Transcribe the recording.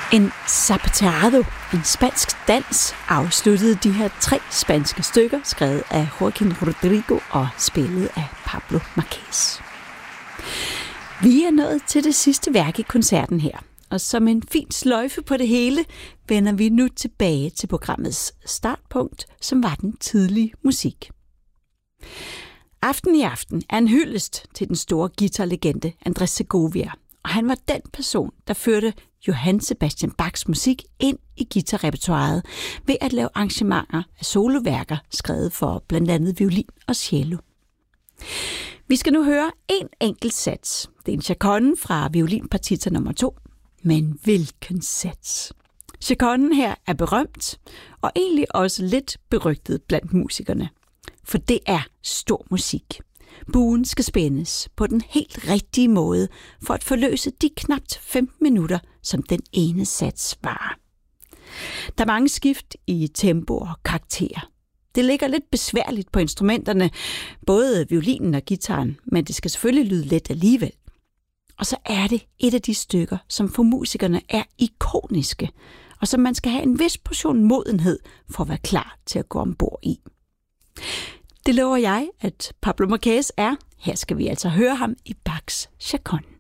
En zapateado, en spansk dans, afsluttede de her 3 spanske stykker, skrevet af Joaquín Rodrigo og spillet af Pablo Marquez. Vi er nået til det sidste værk i koncerten her, og som en fin sløjfe på det hele, vender vi nu tilbage til programmets startpunkt, som var den tidlige musik. Aften i aften er en hyldest til den store guitarlegende Andrés Segovia, og han var den person, der førte Johann Sebastian Bachs musik ind i guitarrepertoiret ved at lave arrangementer af soloværker, skrevet for blandt andet violin og cello. Vi skal nu høre en enkelt sats. Det er en chaconne fra violinpartita nummer 2. Men hvilken sats! Chaconnen her er berømt, og egentlig også lidt berygtet blandt musikerne. For det er stor musik. Buen skal spændes på den helt rigtige måde for at forløse de knapt 15 minutter, som den ene sats varer. Der er mange skift i tempo og karakter. Det ligger lidt besværligt på instrumenterne, både violinen og guitaren, men det skal selvfølgelig lyde let alligevel. Og så er det et af de stykker, som for musikerne er ikoniske, og som man skal have en vis portion modenhed for at være klar til at gå ombord i. Det lover jeg, at Pablo Marquez er. Her skal vi altså høre ham i Bachs chaconne.